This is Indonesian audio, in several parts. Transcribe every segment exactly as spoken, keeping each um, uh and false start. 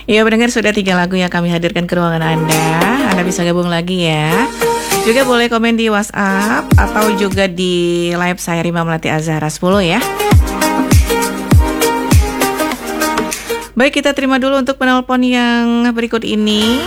Ya pendengar, sudah tiga lagu yang kami hadirkan ke ruangan Anda. Anda bisa gabung lagi ya. Juga boleh komen di WhatsApp atau juga di live saya Rima Melati Azhara sepuluh ya. Baik, kita terima dulu untuk penelpon yang berikut ini.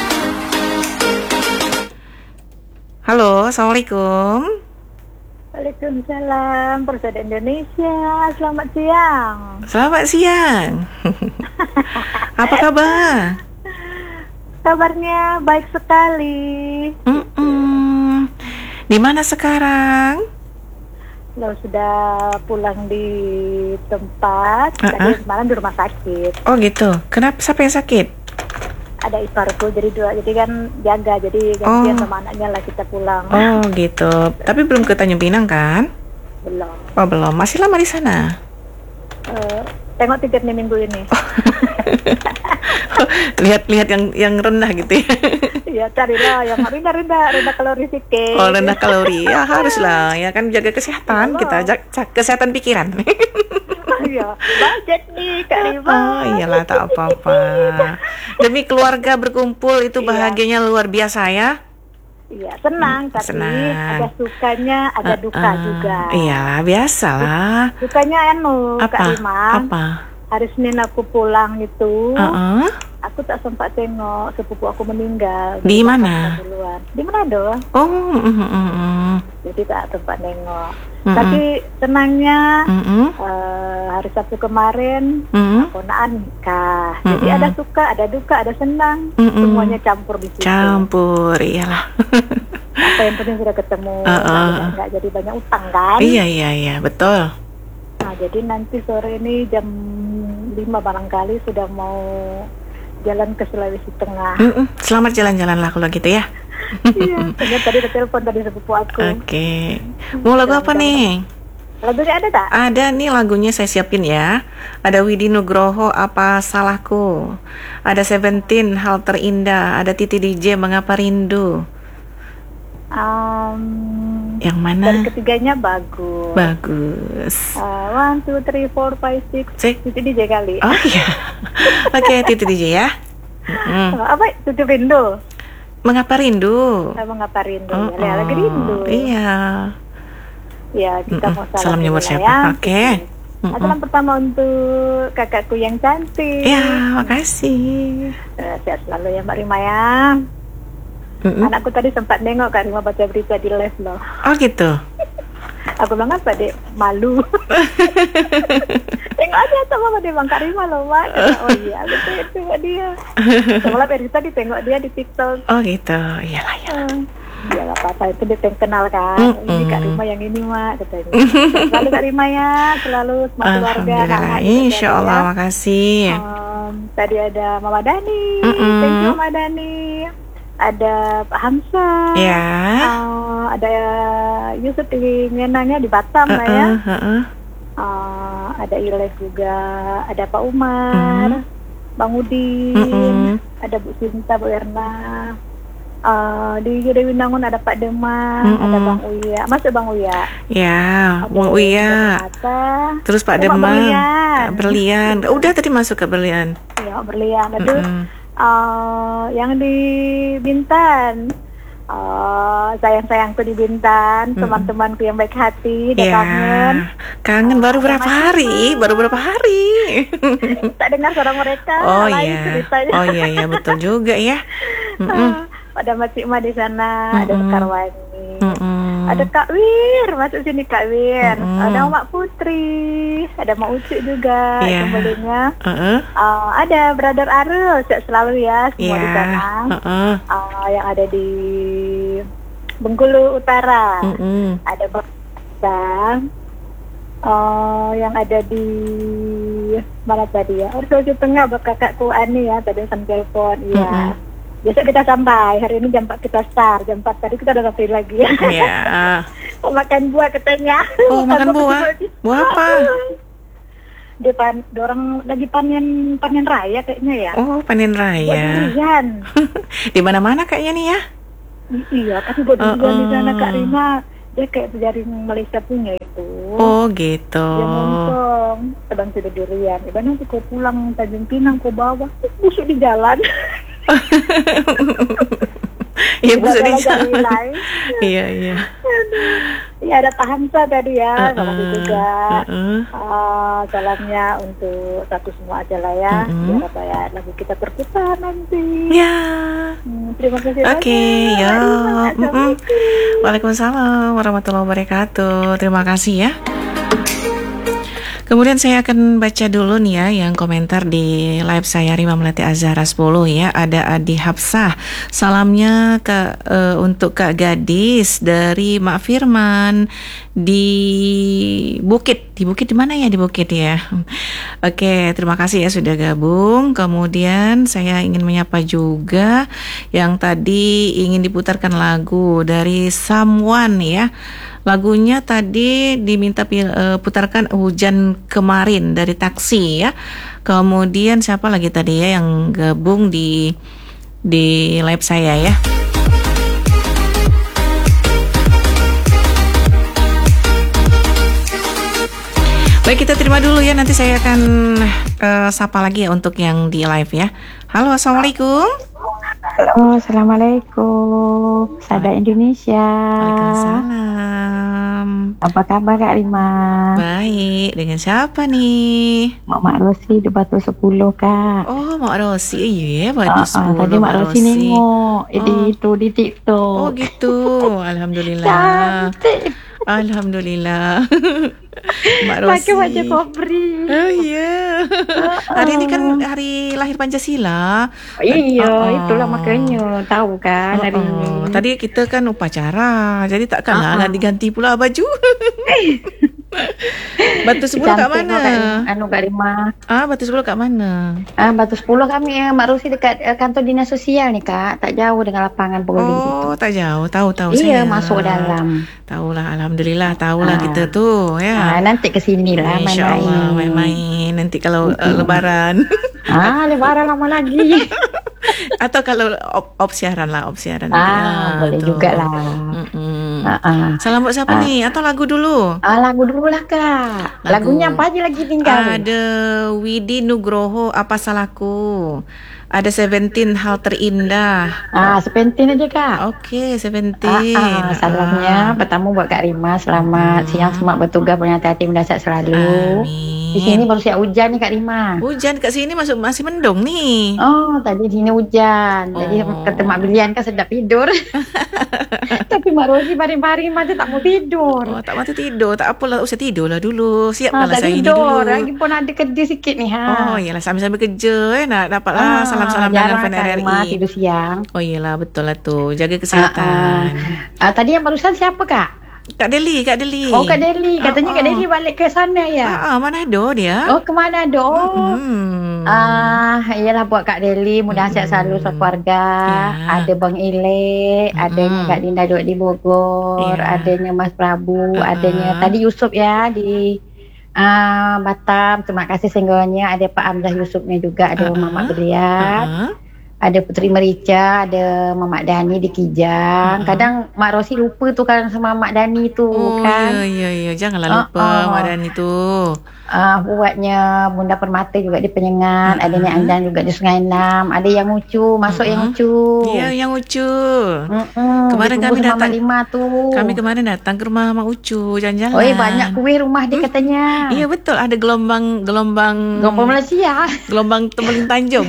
Halo, Assalamualaikum. Waalaikumsalam, Persada Indonesia. Selamat siang. Selamat siang. Apa kabar? Kabarnya baik sekali. Mm-mm. Di mana sekarang? Lo sudah pulang di tempat. Uh-uh. Tadi semalam di rumah sakit. Oh gitu. Kenapa? Siapa yang sakit? Ada iparku, jadi dua, jadi kan jaga, jadi gantian Oh. sama anaknya lah kita pulang. Oh gitu. Tapi belum ke Tanjung Pinang kan? Belum. Oh belum. Masih lama di sana? Uh, tengok tiket nih minggu ini. Lihat-lihat yang yang rendah gitu ya. Iya, carilah yang rendah-rendah, rendah kalori sedikit. Oh rendah kalori. Ya haruslah ya kan, jaga kesehatan kita, jaga kesehatan pikiran. Iya, budget nih Kak Rima. Oh iyalah, tak apa-apa. Demi keluarga berkumpul itu bahagianya luar biasa ya. Iya, senang, tapi Senang. ada sukanya, ada Uh, duka uh, juga. Iyalah, biasalah. Dukanya anu, Apa? Kak Rima. Apa? Hari Senin aku pulang itu, Uh-uh. aku tak sempat tengok sepupu aku meninggal. Di Jadi mana? aku duluan. Di Manado. Oh, mm, mm, mm, mm. Jadi tak sempat nengok. Mm-mm. Tapi senangnya Mm-mm. eh, hari Sabtu kemarin Mm-mm. ponakan nikah. Jadi Mm-mm. ada suka, ada duka, ada senang. Mm-mm. Semuanya campur di situ. Campur, iyalah. Apa yang penting sudah ketemu, Uh-uh. nggak nggak jadi banyak utang kan? Iya, iya, iya, betul. Nah, jadi nanti sore ini jam lima barangkali sudah mau jalan ke Sulawesi Tengah. Mm-mm. Selamat jalan-jalan lah kalau gitu ya. Iya, ternyata tadi ada telepon tadi sepupu aku. Oke. Mau lagu apa nih? Lagunya ada tak? Ada nih lagunya, saya siapin ya. Ada Widi Nugroho, Apa Salahku. Ada Seventeen, Hal Terindah. Ada Titi D J, Mengapa Rindu. Um, Yang mana? Dari ketiganya bagus. Bagus. Uh, one, two, three, four, five, six. Cek. Titi D J kali. Oh iya. Oke, Titi D J ya. Mm. Uh, apa? Tutup rindu. Mengapa Rindu. Saya mengapa rindu. Oh, Ya, lagi rindu. Iya. Ya, kita Mm-mm. mau salam, Salamnya buat dulu siapa? ya. Oke. Nah, salam pertama untuk kakakku yang cantik. Ya, makasih. Uh, sehat selalu ya Mbak Rima ya. Mm-mm. Anakku tadi sempat nengok Kak Rima baca berita di live loh. Oh gitu. Aku bilang apa dek, malu. Tengok aja sama dia Bang Kak Rima loh Mak. Kata, oh iya, betul tengok dia. Semalam berita ditengok dia di TikTok. Oh gitu. Iyalah ya. Uh, ya gak apa-apa, itu dia yang kenal kan. Mm-mm. Ini Kak Rima yang ini Mak katanya. Selalu Kak Rima ya, selalu semangat keluarga. Alhamdulillah. anak-anak Insya juga Allah, ya. makasih. Um, tadi ada Mama Dani, Mm-mm. thank you Mama Dani. Ada Pak Hamzah. Ya. Uh, ada Yusuf di Ngenangnya di Batam lah ya. Uh-uh, uh-uh. Uh, ada Ileh juga, ada Pak Umar, Mm. Bang Udin, Mm-mm. ada Bu Sinta, Bu Erna. Uh, di Dewi Nangun ada Pak Demang, Mm-mm. ada Bang Uya, masuk Bang Uya. Ya, Ada Bang Uya. Renata. Terus Pak Oh, Mak Demang. Berlian. Berlian. Udah tadi masuk ke Berlian. Ya, Berlian. Itu Mm-mm. uh, yang di Bintan. Uh, sayang-sayangku di Bintan, Mm-mm. teman-temanku yang baik hati, udah Ya, kangen. kangen baru Oh, berapa sama hari? Cima. Baru berapa hari? Tak dengar suara mereka. Oh lain iya. ceritanya. Oh iya ya, betul juga ya. Mm-mm. Ada Mas Cima di sana, ada Mm-mm. Sekarwani, Mm-mm. ada Kak Wir, masuk sini Kak Wir, Mm-mm. ada Mak Putri, ada Mak Ucu juga, Iya. kembalinya. Uh-uh. Uh, ada Brother Arul, sehat selalu ya semua Iya. di sana. Uh-uh. Uh, yang ada di Bengkulu Utara, Mm-mm. ada Bang uh, yang ada di mana tadi ya? Oh, Sulawesi Tengah, kakakku Ani ya, tadi yang telepon, iya. Mm-mm. Besok kita sampai, hari ini jam empat kita start, jam empat tadi kita udah sampai lagi ya. Iya. Mau makan buah katanya. Oh, makan buah. Buah apa? Dia pan, dorong lagi panen panen raya kayaknya ya. Oh, panen Buat raya. durian. Di mana-mana kayaknya nih ya. Iya, tapi buat durian Uh-uh. di sana Kak Rima, dia kayak jaring Malaysia punya itu. Oh gitu. Dia montong, sedang tidur durian. Iba nanti kau pulang Tanjung Pinang kau bawa, busuk di jalan. Iya busuk di Jalan-jalan jalan. lain. Iya iya. Iya ada Pak Hamzah tadi ya, Uh-uh, makasih juga. uh-uh. Uh, salamnya untuk satu semua aja lah ya, Mm-mm. biar apa ya lagu kita terputar nanti. Ya. Hmm, terima kasih Oke, banyak. ya. Arifah. Mm-mm. Assalamualaikum. Waalaikumsalam warahmatullahi wabarakatuh. Terima kasih ya. Kemudian saya akan baca dulu nih ya yang komentar di live saya Rima Melati Azhara sepuluh ya. Ada Adi Hapsah. Salamnya ke eh, untuk Kak Gadis dari Mak Firman di Bukit. Di Bukit di mana ya? Di Bukit ya. Oke, terima kasih ya sudah gabung. Kemudian saya ingin menyapa juga yang tadi ingin diputarkan lagu dari Someone ya. Lagunya tadi diminta pil- uh, putarkan Hujan Kemarin dari Taksi ya. Kemudian siapa lagi tadi ya yang gabung di di live saya ya. Baik, kita terima dulu ya. Nanti saya akan uh, sapa lagi ya untuk yang di live ya. Halo, assalamualaikum. Halo, assalamualaikum, Sada Indonesia. Waalaikumsalam. Apa kabar Kak Rima? Baik, dengan siapa nih? Mak Rosi di Batu sepuluh Kak. Oh, Mak Rosi, iya Batu Ah, ah, sepuluh. tadi Mak Rosi nengok eh, di Oh. itu di TikTok. Oh gitu, alhamdulillah. Cantik. Alhamdulillah. Mak Rosi. Pakai baju kobri. Oh iya. Hari ini kan hari lahir Pancasila. Oh, iya, Oh, oh. itulah makanya tahu kan Oh, hari oh. ini. Tadi kita kan upacara, jadi takkanlah Oh, oh. ganti-ganti pula baju. Batu sepuluh kat Cantik mana? kok, Kak, anu Kak Rima. Ah, Batu sepuluh kat mana? Ah, Batu sepuluh kami ya, Mak Rosi dekat eh, kantor dinas sosial nih Kak, tak jauh dengan lapangan Pogoli Oh, gitu. tak jauh, tahu-tahu Iya, saya. masuk dalam. Tahulah, alhamdulillah, tahulah Ah. kita tuh ya. Ah, nanti ke sini lah Insyaallah main-main. main-main nanti kalau uh, Mm-mm. lebaran. Ah, lebaran lama lagi. Atau kalau op, op siaran lah, op siaran. Ah, boleh tuh. juga lah. Mm-mm. Ah, ah. Salam buat siapa Ah. nih? Atau lagu dulu? Ah, lagu dulu lah Kak. Lagu. Lagunya apa aja lagi tinggal? Ada Widi Nugroho, Apa Salahku. Ada Seventeen, Hal Terindah. Ah, sepentin aja Kak. Oke, Ah, Seventeen. ah, salamnya pertama buat Kak Rima. Selamat Hmm. siang, semangat bertugas, berhati-hati, mendasar selalu. Di sini Amin. baru siap hujan nih Kak Rima. Hujan kat sini masuk masih mendung nih. Oh, tadi di sini hujan. Jadi Oh. kata Mak Bilian kan sedap tidur. Tapi Mak Rosi baring-baring mati tak mau tidur. Oh, tak mati tidur. Tak apalah, usah tidur lah dulu. Ah, Siapkanlah tak saya ini tidur. dulu. Lagi pun ada kerja sikit nih ha. Oh iyalah, sambil-sambil kerja eh, nak dapatlah Ah, salam-salam jarang dengan F N R Kak Rima I. tidur siang. Oh iyalah, betul lah tuh. Jaga kesihatan. Ah, tadi yang barusan siapa Kak? Kak Deli, Kak Deli. Oh Kak Deli. Katanya Ah, Kak ah. Deli balik ke sana ya. Ah, ah, Manado dia. Oh kemana do? Hmm. Ah, iyalah buat Kak Deli, mudah sehat selalu Mm-mm. sekeluarga. Ya. Ada Bang Ile, adanya Mm-mm. Kak Dinda duduk di Bogor, Ya. adanya Mas Prabu, Uh-uh. adanya tadi Yusuf ya di ah, Batam. Terima kasih singgonya. Ada Pak Amzah Yusufnya juga, ada Uh-uh. Mamak Beliat. Ah, Ada Putri Merica, ada Mamak Dani di Kijang. Mm-mm. Kadang Mak Rosi lupa tuh kan sama Mak Dani tu Oh kan. iya iya iya, janganlah lupa Oh, oh. Madan itu. Ah, buatnya Bunda Permata juga di Penyengat, Mm-mm. adanya Andan juga di Sungai Enam, ada yang Ucu, masuk yang Mm-mm. Ucu. Iya, yang Ucu. Mm-mm, Kemarin ditunggu kami sama datang- Mak Lima tuh. Kami kemarin datang ke rumah Mak Ucu, jalan-jalan. Oh, iya, banyak kuih rumah dia katanya. Iya betul, ada gelombang gelombang Gombong Malaysia. gelombang Tembeling Tanjung.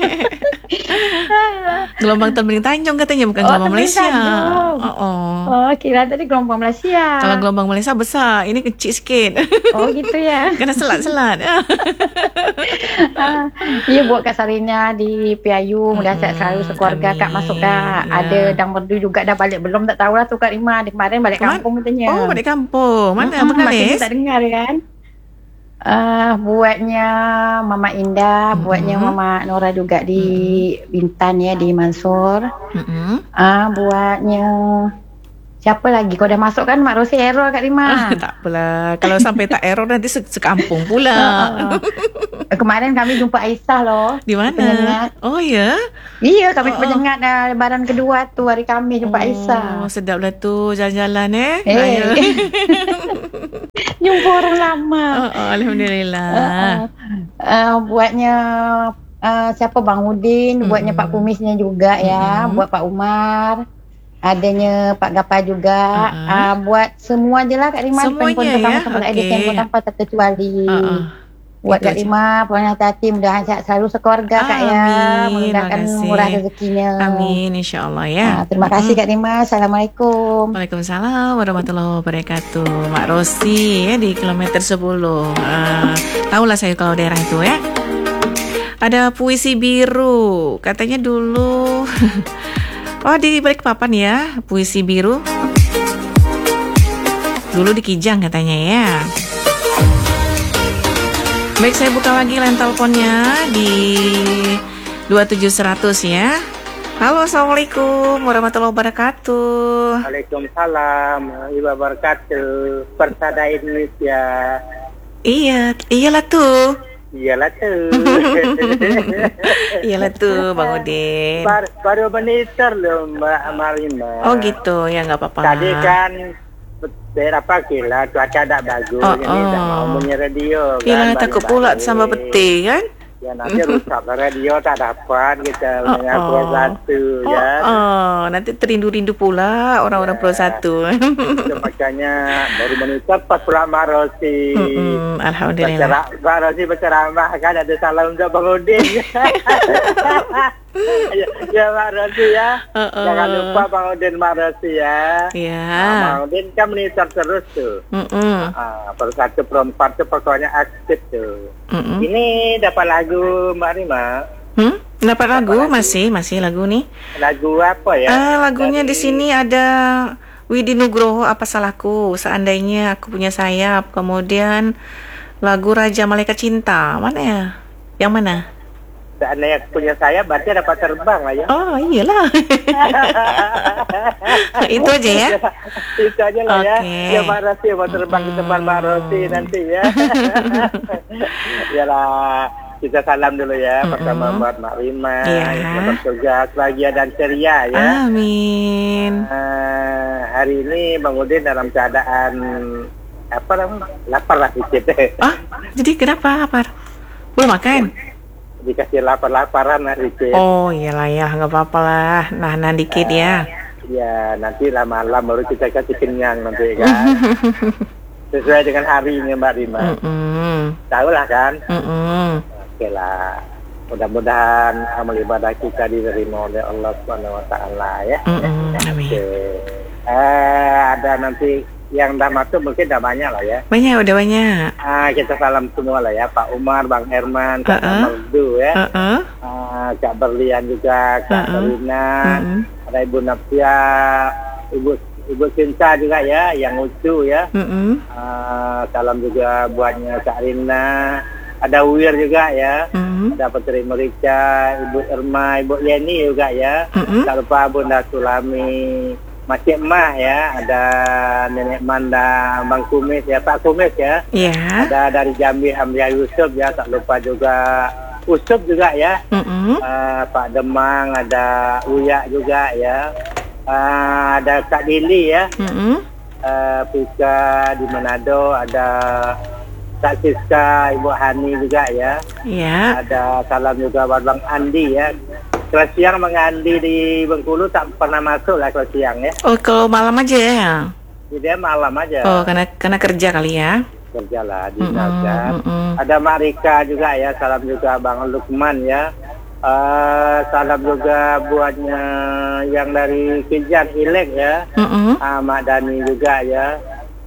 Gelombang Tembeling Tanjung katanya, bukan Oh, gelombang Tembeling Malaysia. Tanjung. Oh, oh. Oh, kira tadi gelombang Malaysia. Kalau gelombang Malaysia besar, ini kecil sikit. Oh, gitu ya. Kena selat-selat. Ah, Iya buat Kak Sarina di P I U, mudah sehat selalu sekeluarga Kak, masuk Kak. Ya. Ada Dang Merdu juga dah balik belum, tak tahulah tu Kak Rima. Dia kemarin balik Kemana? kampung katanya. Oh, balik kampung. Mana Mm-mm, makanya Bengkalis? tak dengar kan. Ah, buatnya Mama Indah, Mm-mm. buatnya Mama Nora juga di Bintan ya, di Mansur. Mm-mm. Ah, buatnya Siapa lagi? Kau dah masuk kan Mak Rosi error Kak Rima? Tak apalah. Kalau sampai tak error nanti se- sekampung pula. Kemarin kami jumpa Aisyah loh. Di mana? Penyengat. Oh ya? Iya, kami Oh, oh. penyengat dah lebaran kedua tu hari kami jumpa Oh, Aisyah. sedaplah tu jalan-jalan eh. Eh. Raya. Jumpa orang lama. Oh, oh, Alhamdulillah. Uh, uh, buatnya uh, siapa Bang Udin, Mm-mm. buatnya Pak Kumisnya juga ya, Mm-mm. buat Pak Umar. Adanya Pak Gapa juga, Uh-uh. uh, buat semua je lah Kak Rima. Semuanya Handphone ya? pertama sampai Okey. edisi handphone tanpa terkecuali. Uh-uh. Buat Itu Kak je. Rima, puan hati mudah sehat selalu sekeluarga Kak ya. Amin, Mudahkan makasih. murah rezekinya. Amin, insyaAllah ya. Ah, terima kasih Kak Rima. Assalamualaikum. Waalaikumsalam warahmatullahi wabarakatuh. Mak Rosi ya di kilometer sepuluh. Uh, tahulah saya kalau daerah itu ya. Ada puisi biru. Katanya dulu oh di balik papan ya, puisi biru. Dulu di Kijang katanya ya. Baik, saya buka lagi line teleponnya di dua tujuh seratus ya. Halo, Assalamualaikum warahmatullahi wabarakatuh. Waalaikumsalam warahmatullahi wabarakatuh. Persada Indonesia. Iya, iyalah tuh. Iyalah tuh. Iyalah tuh, Bang Udin. Bar, baru beniter loh Mbak Marima. Oh gitu, ya nggak apa-apa. Tadi kan daerah pagi lah cuaca tak bagus, Oh, jadi oh. tak mau punya radio. Iya, kan, takut balik-balik. pula sama peti kan? Ya nanti rusak radio tak dapat kita Oh, mendengar oh. Pro satu Oh, ya. oh, nanti terindu-rindu pula orang-orang Pro satu. Itu makanya baru meniter pas pula Mbak Rosi. Mm-mm, Alhamdulillah. Bercerak, Mbak Rosi berceramah kan ada salam untuk Bang Udin. ya, ya Mbak Rosi ya. Uh, uh. Jangan lupa Bang Udin Mbak Rosi ya. Iya. Nah, Bang Udin kan meniter terus tuh. Mm-mm, Ah, per satu per empat tuh pokoknya aktif tuh. mm-mm. Ini dapat lagu Mbak Rima. Hmm? Dapat lagu? lagu? Masih, masih lagu nih. Lagu apa ya? Ah, lagunya di Dari- sini ada Widi Nugroho, Apa Salahku, Seandainya Aku Punya Sayap, kemudian lagu Raja Malaikat Cinta. Mana ya? Yang mana? Seandainya punya saya berarti dapat terbang lah ya. Oh, iyalah. Itu aja ya. Itu aja lah ya. Oke. Ya Mbak Rosi mau terbang di tempat Mbak Rosi nanti ya. Yalah, kita salam dulu ya. Mm-mm. Pertama buat Mbak Rima, Iya. yang bertugas bahagia dan ceria ya. Amin. Eh, hari ini Bang Udin dalam keadaan apa namanya? Lapar lah dikit. Ah, jadi kenapa lapar? Belum makan? Dikasih lapar-laparan lah dikit. Oh, iyalah ya, nggak apa-apa lah. Nah-nah dikit ya. Ya, nanti lah malam baru kita kasih kenyang nanti kan. Sesuai dengan harinya Mbak Rima. Mm-mm. Tahu lah kan? Mm-mm. Oke lah. Mudah-mudahan amal ibadah kita diterima oleh Allah Subhanahu wa taala ya. Mm-mm. Amin. Oke. Eh, ada nanti yang dah masuk mungkin dah banyak lah ya. Banyak, udah banyak. Ah, kita salam semua lah ya, Pak Umar, Bang Herman, Kak Uh-uh. Amaldu ya. Uh-uh. Ah, Kak Berlian juga, Kak Uh-uh. Berlina, Mm-mm. ada Ibu Nafia, Ibu Ibu Cinta juga ya, yang lucu ya. Mm-mm. Ah, salam juga buatnya Kak Rina, ada Wir juga ya, Mm-mm. ada Putri Merika, Ibu Irma, Ibu Yeni juga ya. Mm-mm. Tak lupa Bunda Sulami, Makcik Mah ya, ada Nenek Manda, Bang Kumis ya, Pak Kumis ya. Iya. Ada dari Jambi Hamzah Yusuf ya, tak lupa juga Usuf juga ya. Mm-mm. Uh, Pak Demang, ada Uya juga ya. Uh, ada Kak Dili ya. Mm-mm. Uh, Pika di Manado, ada Kak Siska, Ibu Hani juga ya. Iya. Ada salam juga buat Bang Andi ya. Kelas siang Bang Andi di Bengkulu tak pernah masuk lah kelas siang ya. Oh, kalau malam aja ya? Jadi dia malam aja Oh, karena karena kerja kali ya? kerja lah di Mm-mm. Nazar. Mm-mm. Ada Mbak Rika juga ya, salam juga Bang Lukman ya. Uh, salam juga buatnya yang dari Kijan Ilek ya. Mm-mm. Uh, Mak Dani juga ya.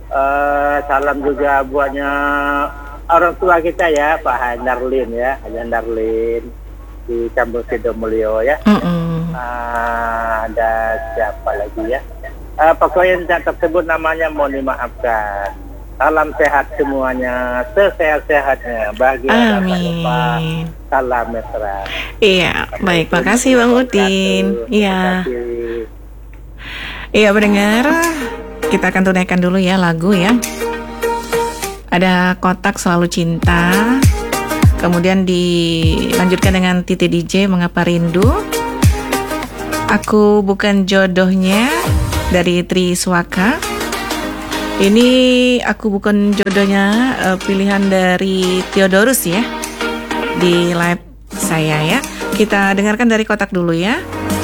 Uh, salam juga buatnya orang tua kita ya, Pak Handarlin ya, Handarlin di Kampung Sidomulyo ya. Mm-mm. Uh, ada siapa lagi ya? Uh, pokoknya yang tidak tersebut namanya mohon dimaafkan. Salam sehat semuanya, sesehat-sehatnya, bahagia dan tak lupa. Amin. Salam mesra. Iya, baik. Makasih Bang Udin. Iya. Terima kasih. Iya pendengar, kita akan tunaikan dulu ya lagu ya. Ada Kotak Selalu Cinta, kemudian dilanjutkan dengan Titi D J Mengapa Rindu, Aku Bukan Jodohnya dari Tri Swaka. Ini Aku Bukan Jodohnya, uh, pilihan dari Theodorus ya, di live saya ya. Kita dengarkan dari Kotak dulu ya.